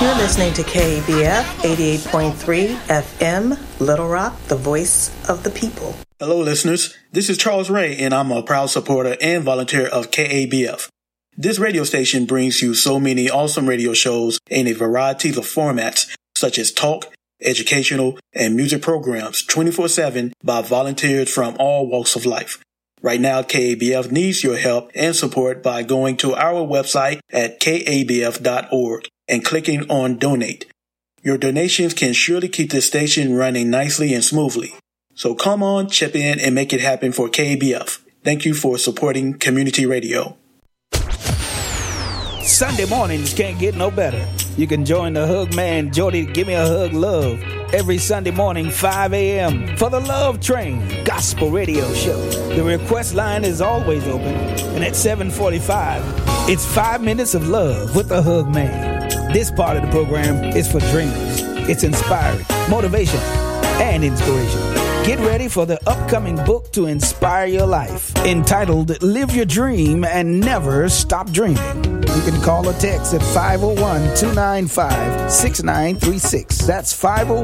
You're listening to KABF 88.3 FM, Little Rock, the voice of the people. Hello, listeners. This is Charles Ray, and I'm a proud supporter and volunteer of KABF. This radio station brings you so many awesome radio shows in a variety of formats, such as talk, educational, and music programs 24/7 by volunteers from all walks of life. Right now, KABF needs your help and support by going to our website at kabf.org and clicking on Donate. Your donations can surely keep this station running nicely and smoothly. So come on, chip in, and make it happen for KABF. Thank you for supporting community radio. Sunday mornings can't get no better. You can join the Hug Man, Jody, Give Me a Hug Love, every Sunday morning, 5 a.m. for the Love Train Gospel Radio Show. The request line is always open, and at 7:45, it's 5 minutes of love with the Hug Man. This part of the program is for dreamers. It's inspiring, motivation, and inspiration. Get ready for the upcoming book to inspire your life, entitled Live Your Dream and Never Stop Dreaming. You can call or text at 501-295-6936. That's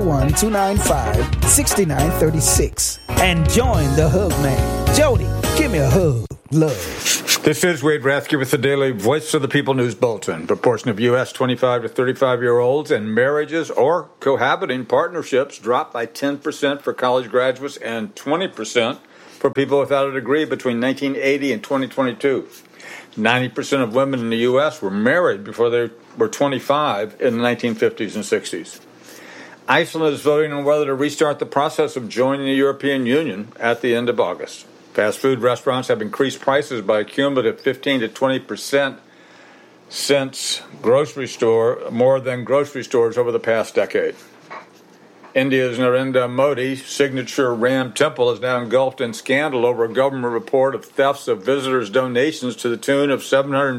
501-295-6936. And join the Hug Man. Jody, give me a hug. Love. This is Wade Rathke with the Daily Voice of the People News Bulletin. Proportion of U.S. 25 to 35-year-olds and marriages or cohabiting partnerships dropped by 10% for college graduates and 20% for people without a degree between 1980 and 2022. 90% of women in the U.S. were married before they were 25 in the 1950s and 60s. Iceland is voting on whether to restart the process of joining the European Union at the end of August. Fast food restaurants have increased prices by a cumulative 15 to 20% since more than grocery stores over the past decade. India's Narendra Modi signature Ram Temple is now engulfed in scandal over a government report of thefts of visitors' donations to the tune of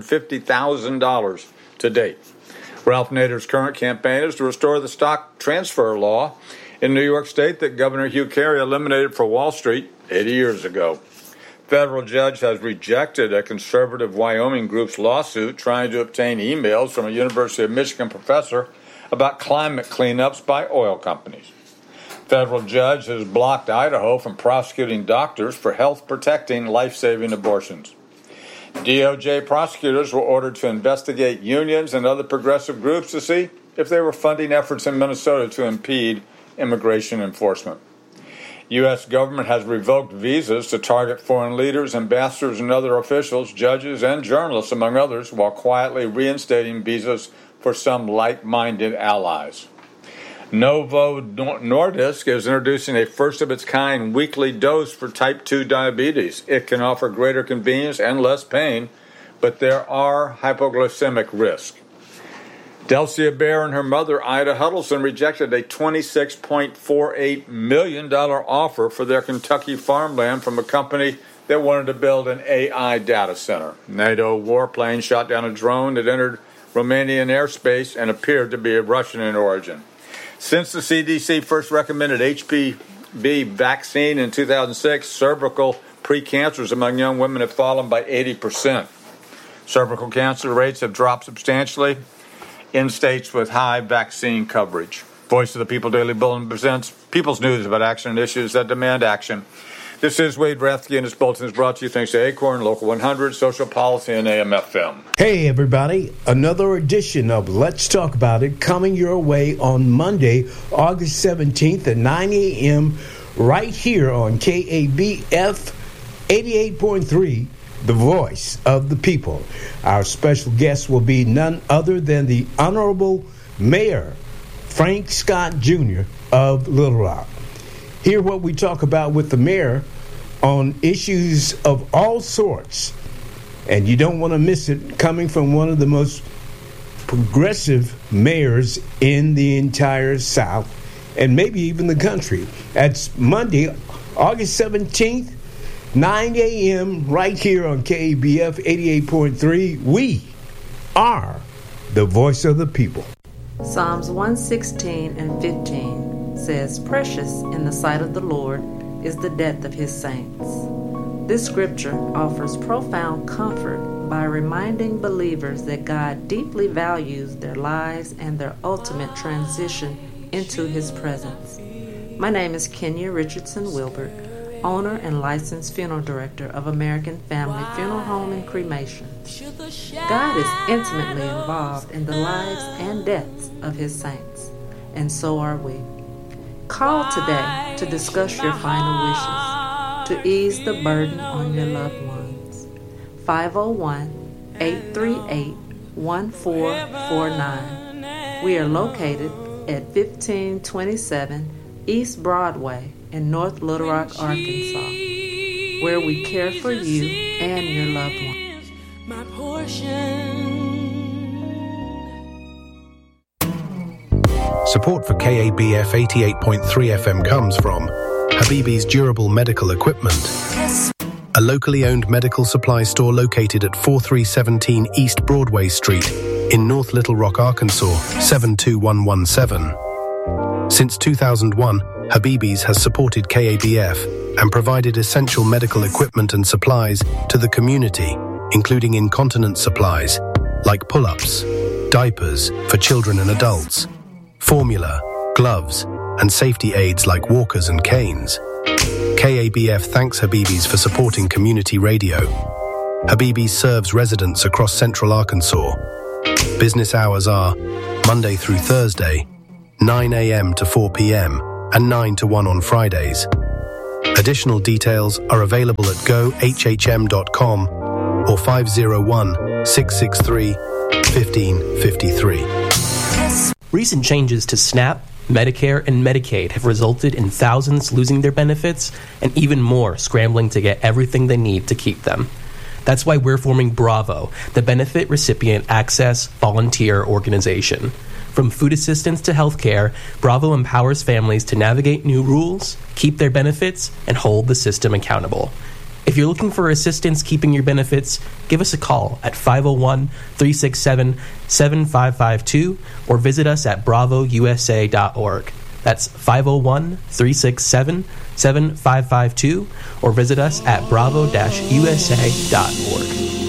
$750,000 to date. Ralph Nader's current campaign is to restore the stock transfer law in New York State that Governor Hugh Carey eliminated for Wall Street 80 years ago. Federal judge has rejected a conservative Wyoming group's lawsuit trying to obtain emails from a University of Michigan professor about climate cleanups by oil companies. Federal judge has blocked Idaho from prosecuting doctors for health-protecting, life-saving abortions. DOJ prosecutors were ordered to investigate unions and other progressive groups to see if they were funding efforts in Minnesota to impede immigration enforcement. U.S. government has revoked visas to target foreign leaders, ambassadors, and other officials, judges, and journalists, among others, while quietly reinstating visas for some like-minded allies. Novo Nordisk is introducing a first-of-its-kind weekly dose for type 2 diabetes. It can offer greater convenience and less pain, but there are hypoglycemic risks. Delcia Bear and her mother, Ida Huddleston, rejected a $26.48 million offer for their Kentucky farmland from a company that wanted to build an AI data center. NATO warplane shot down a drone that entered Romanian airspace and appeared to be Russian in origin. Since the CDC first recommended HPV vaccine in 2006, cervical precancers among young women have fallen by 80%. Cervical cancer rates have dropped substantially in states with high vaccine coverage. Voice of the People Daily Bulletin presents People's News about action and issues that demand action. This is Wade Rathke, and this bulletin is brought to you thanks to Acorn, Local 100, Social Policy, and AM/FM. Hey, everybody. Another edition of Let's Talk About It coming your way on Monday, August 17th at 9 a.m. right here on KABF 88.3, the voice of the people. Our special guest will be none other than the Honorable Mayor Frank Scott Jr. of Little Rock. Hear what we talk about with the mayor on issues of all sorts. And you don't want to miss it, coming from one of the most progressive mayors in the entire South and maybe even the country. That's Monday, August 17th, 9 a.m. right here on KABF 88.3. We are the voice of the people. Psalms 116 and 15 says, "Precious in the sight of the Lord is the death of his saints." This scripture offers profound comfort by reminding believers that God deeply values their lives and their ultimate transition into His presence. My name is Kenya Richardson Wilbert, owner and licensed funeral director of American Family Funeral Home and Cremation. God is intimately involved in the lives and deaths of His saints, and so are we. Call today to discuss your final wishes, to ease the burden on your loved ones. 501-838-1449. We are located at 1527 East Broadway in North Little Rock, Arkansas, where we care for you and your loved ones. My portion. Support for KABF 88.3 FM comes from Habibi's Durable Medical Equipment, a locally owned medical supply store located at 4317 East Broadway Street in North Little Rock, Arkansas, 72117. Since 2001, Habibi's has supported KABF and provided essential medical equipment and supplies to the community, including incontinence supplies like pull-ups, diapers for children and adults, formula, gloves, and safety aids like walkers and canes. KABF thanks Habibi's for supporting community radio. Habibi's serves residents across central Arkansas. Business hours are Monday through Thursday, 9 a.m. to 4 p.m. and 9 to 1 on Fridays. Additional details are available at gohhm.com or 501-663-1553. Recent changes to SNAP, Medicare, and Medicaid have resulted in thousands losing their benefits and even more scrambling to get everything they need to keep them. That's why we're forming Bravo, the Benefit Recipient Access Volunteer Organization. From food assistance to healthcare, Bravo empowers families to navigate new rules, keep their benefits, and hold the system accountable. If you're looking for assistance keeping your benefits, give us a call at 501-367-7552 or visit us at bravousa.org. That's 501-367-7552 or visit us at bravo-usa.org.